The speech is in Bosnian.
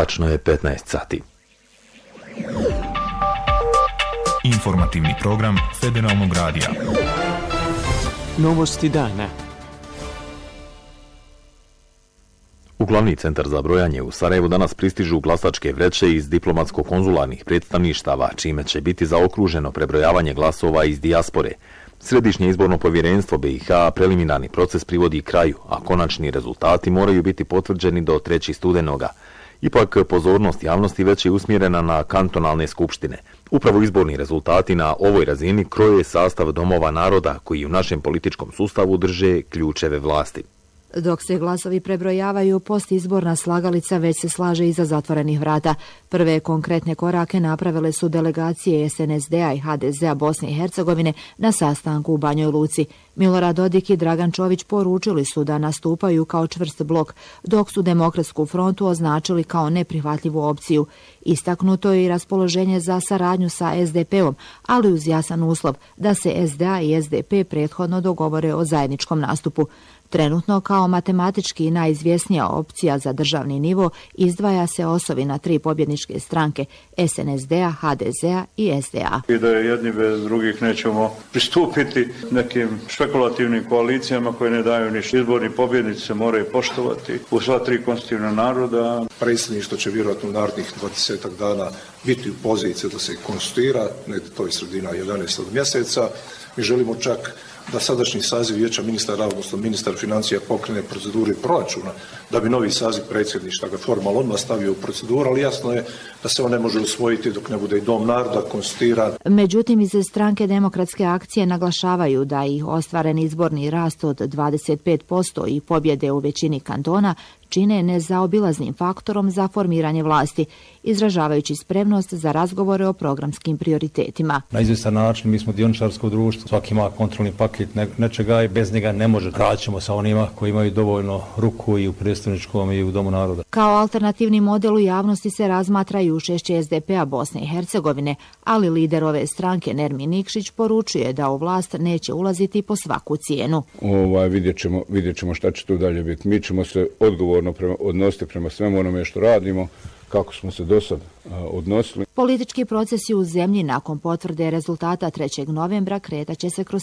Tačno je 15 sati. Informativni program Federalnog radija. Novosti dana. U glavni centar za brojanje u Sarajevu danas pristižu glasačke vreće iz diplomatsko-konzularnih predstavništava, čime će biti zaokruženo prebrojavanje glasova iz dijaspore. Središnje izborno povjerenstvo BiH preliminarni proces privodi kraju, a konačni rezultati moraju biti potvrđeni do 3. studenoga. Ipak pozornost javnosti već je usmjerena na kantonalne skupštine. Upravo izborni rezultati na ovoj razini kroje sastav domova naroda koji u našem političkom sustavu drže ključeve vlasti. Dok se glasovi prebrojavaju, postizborna slagalica već se slaže iza zatvorenih vrata. Prve konkretne korake napravile su delegacije SNSD-a i HDZ-a Bosne i Hercegovine na sastanku u Banjoj Luci. Milorad Dodik i Dragan Čović poručili su da nastupaju kao čvrst blok, dok su Demokratsku frontu označili kao neprihvatljivu opciju. Istaknuto je i raspoloženje za saradnju sa SDP-om, ali uz jasan uslov da se SDA i SDP prethodno dogovore o zajedničkom nastupu. Trenutno kao matematički najizvjesnija opcija za državni nivo izdvaja se osovina 3 pobjedničke stranke SNSD-a, HDZ-a i SDA. I da jedni bez drugih nećemo pristupiti nekim špekulativnim koalicijama koje ne daju ništa. Izborni pobjednici se moraju poštovati u sva 3 konstitutivna naroda. Predsjedništvo će vjerojatno u narednih 20 dana biti u poziciji da se konstituira, to je sredina 11. mjeseca. Mi želimo čak da sadašnji saziv vijeća ministara, odnosno ministar financija pokrene procedure proračuna, da bi novi saziv predsjedništva ga formalno odmah stavio u proceduru, ali jasno je da se on ne može usvojiti dok ne bude i dom naroda konstituiran. Međutim, iz stranke Demokratske akcije naglašavaju da ih ostvaren izborni rast od 25% i pobjede u većini kantona čine nezaobilaznim faktorom za formiranje vlasti, izražavajući spremnost za razgovore o programskim prioritetima. Na izvjestan način mi smo dioničarsko društvo, svaki ima kontrolni paket nečega i bez njega ne može. Kraćemo sa onima koji imaju dovoljno ruku i u predstavničkom i u Domu naroda. Kao alternativni model u javnosti se razmatra i učešće SDP-a Bosne i Hercegovine, ali lider ove stranke Nermin Nikšić poručuje da u vlast neće ulaziti po svaku cijenu. Vidjet ćemo šta će tu dalje biti. Mi ćemo se odgovorno odnositi prema svemu onome što radimo, kako smo se do sad odnosili. Politički procesi u zemlji nakon potvrde rezultata 3. novembra kretaće se kroz